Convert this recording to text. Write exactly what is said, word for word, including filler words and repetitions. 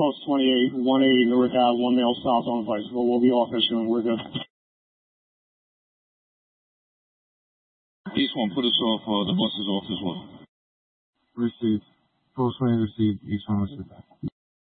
Post twenty-eight, one eighty Newark Ave, one male stopped on a bicycle. We'll be off issuing. We're good. East one, put us off, uh, the bus is off as well. Received. Post twenty received. East one received.